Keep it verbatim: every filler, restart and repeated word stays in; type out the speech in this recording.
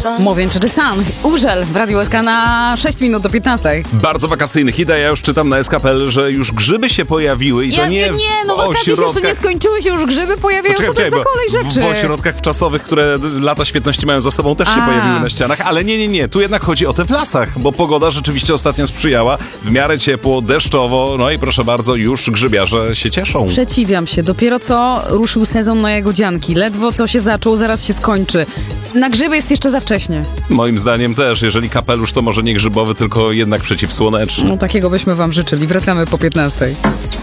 Mówię, czy The Sun, Urzel w Radiu S K na sześć minut do piętnastej. Bardzo wakacyjny hit, a ja już czytam na S K kropka P L, że już grzyby się pojawiły i to ja, nie, nie, no w wakacje się jeszcze nie ośrodkach... skończyły, się już grzyby pojawiają, Poczekaj, co to jest za poczekaj, kolej bo rzeczy? W ośrodkach wczasowych, które lata świetności mają za sobą, też się A. pojawiły na ścianach, ale nie, nie, nie, tu jednak chodzi o te w lasach, bo pogoda rzeczywiście ostatnio sprzyjała, w miarę ciepło, deszczowo, no i proszę bardzo, już grzybiarze się cieszą. Sprzeciwiam się, dopiero co ruszył sezon na jagodzianki, ledwo co się zaczął, zaraz się skończy. Na grzyby jest jeszcze za wcześnie. Moim zdaniem też, jeżeli kapelusz, to może nie grzybowy, tylko jednak przeciwsłoneczny. No takiego byśmy wam życzyli. Wracamy po piętnastej.